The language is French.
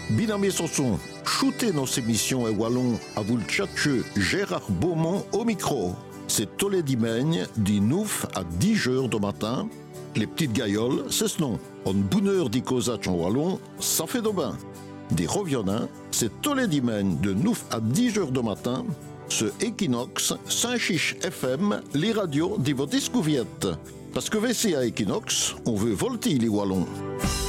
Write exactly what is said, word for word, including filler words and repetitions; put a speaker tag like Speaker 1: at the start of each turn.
Speaker 1: Binamé Sanson, shootez nos émissions et wallon à vous le tchatcheux Gérard Beaumont au micro. C'est tous les dimanches, du neuf à dix heures du matin. Les petites gailloles, c'est ce nom. En bonne heure d'Icosach en wallon, ça fait de bain. Des revionnants, c'est tous les dimanches de neuf à dix heures du matin. Ce Equinox, Saint-Chiche F M, les radios de votre discouviette. Parce que V C à Equinox, on veut volter les wallons.